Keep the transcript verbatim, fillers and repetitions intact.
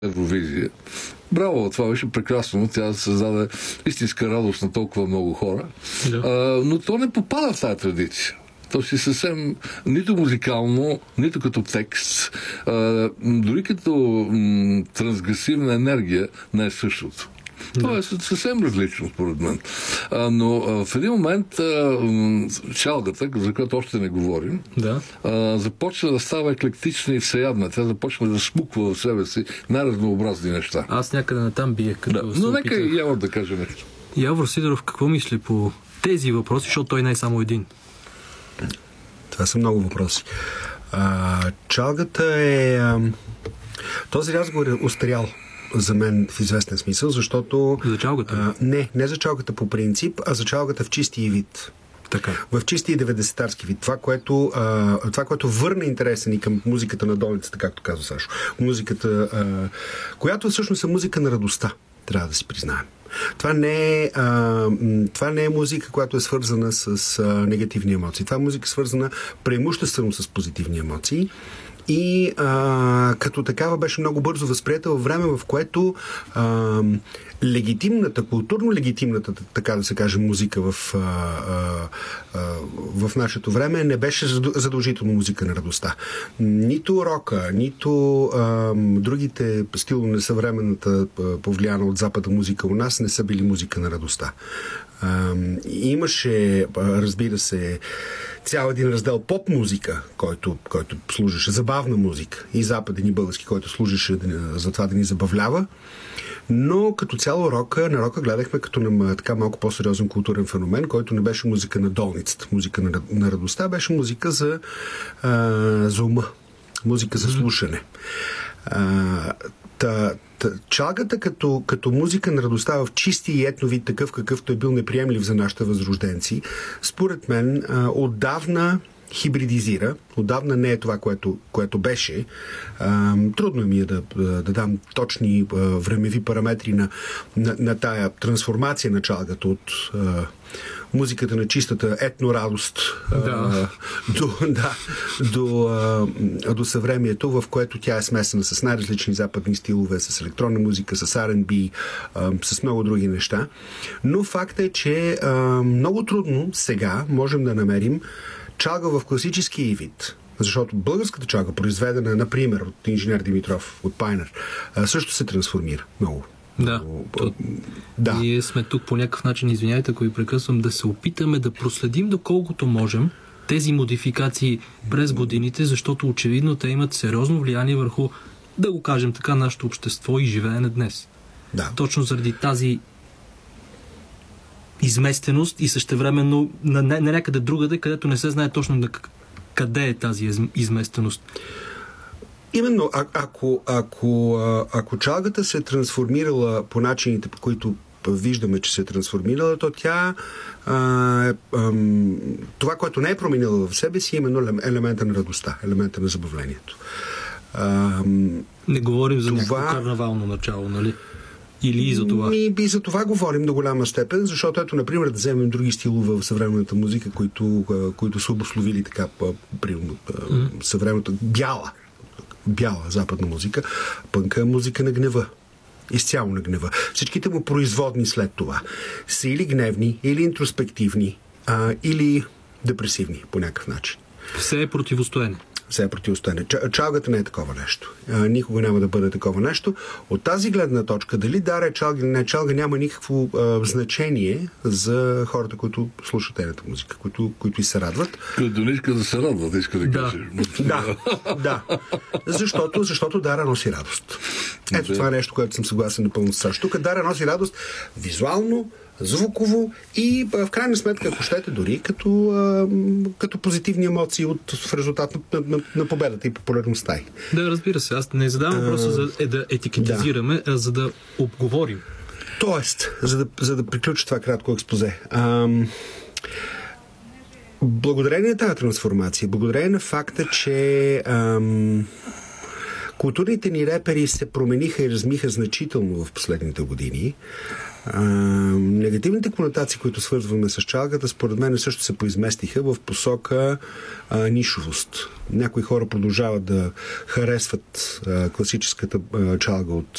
Евровизия. Браво, това беше прекрасно. Тя създаде истинска радост на толкова много хора. Да. А, но то не попада в тази традиция. То си съвсем нито музикално, нито като текст, а, дори като м, трансгресивна енергия не е същото. Да. Това е съвсем различно, според мен. А, но а, в един момент а, м, чалгата, за която още не говорим, да. а, започва да става еклектична и всеядна. Тя започва да смуква в себе си най-разнообразни неща. Аз някъде натам бие. Като да. Но нека и Явор да каже нещо. Явор Сидоров, какво мисли по тези въпроси, защото той не е само един? Това са много въпроси. А, чалгата е... А, този разговор е устарял за мен в известен смисъл, защото... За чалгата? А, не, не за чалгата по принцип, а за чалгата в чистия вид. Така. В чистия деветдесетарски вид. Това, което, а, това, което върна интереса ни към музиката на долницата, както казва Сашо. Музиката, а, която всъщност е музика на радостта, трябва да си признаем. Това не е, а, това не е музика, която е свързана с а, негативни емоции. Това е музика, свързана преимуществено с позитивни емоции. И а, като такава беше много бързо възприета във време, в което а, легитимната, културно легитимната, така да се каже, музика в, а, а, в нашето време не беше задължително музика на радостта. Нито рока, нито а, другите стилове на съвременната, повлияна от Запада музика у нас, не са били музика на радостта. А, имаше, разбира се, цял един раздел поп-музика, който, който служеше, забавна музика, и западен и български, който служеше за това да ни забавлява. Но като цяло рока, на рока гледахме като на така малко по-сериозен културен феномен, който не беше музика на долницата, музика на, на радостта, беше музика за, а, за ума, музика за слушане. А, та, та, чалгата като, като музика на радостта в чисти и етно вид, такъв какъвто е бил неприемлив за нашите възрожденци, според мен а, отдавна хибридизира. Отдавна не е това, което, което беше. А, трудно ми е да, да дам точни а, времеви параметри на, на, на тая трансформация на чалгата от а, музиката на чистата етнорадост да. а, до, да, до, а, до съвремието, в което тя е смесена с най-различни западни стилове, с електронна музика, с Ар енд Би, а, с много други неща. Но факт е, че а, много трудно сега можем да намерим чалга в класическия вид. Защото българската чалга, произведена, например, от инженер Димитров, от Пайнер, също се трансформира много. Да. Много, то, да. Ние сме тук по някакъв начин, извиняйте, ако ви прекъсвам, да се опитаме да проследим доколкото можем тези модификации през годините, защото очевидно те имат сериозно влияние върху, да го кажем така, нашето общество и живеене днес. Да. Точно заради тази изместеност и същевременно на, на, на някъде другаде, където не се знае точно на къде е тази изместеност. Именно, а, ако, ако, ако чалгата се е трансформирала по начините, по които виждаме, че се е трансформирала, то тя а, а, това, което не е променила в себе си, е именно елемента на радостта, елемента на забавлението. А, не говорим за това... някакво карнавално начало, нали? Или и за това? И, и за това говорим до голяма степен, защото ето, например, да вземем други стилове в съвременната музика, които, които са обусловили така примерно mm-hmm. съвременната бяла, бяла западна музика. Пънка е музика на гнева. Изцяло на гнева. Всичките му производни след това са или гневни, или интроспективни, а, или депресивни по някакъв начин. Все е противостоене. Все е противостоене. Чалгата не е такова нещо. А, никога няма да бъде такова нещо. От тази гледна точка, дали дара е чалга или не е чалга, няма никакво а, значение за хората, които слушат едната музика, които, които и се радват. Които не иска да се радват, иска да, да. кажеш. Да, да. Защото, защото дара носи радост. Ето да. Това е нещо, което съм съгласен напълно с Сашо. Тук дара носи радост визуално, звуково и в крайна сметка, ако щете, дори като, а, като позитивни емоции от, в резултат на, на, на победата и популярността. Да, разбира се. Аз не задавам въпроса за е, да етикетизираме, да. а за да обговорим. Тоест, за да, за да приключа това кратко експозе. Ам, благодарение на тази трансформация, благодарение на факта, че ам, културните ни репери се промениха и размиха значително в последните години. А, негативните конотации, които свързваме с чалгата, според мен също се поизместиха в посока а, нишовост. Някои хора продължават да харесват а, класическата а, чалга от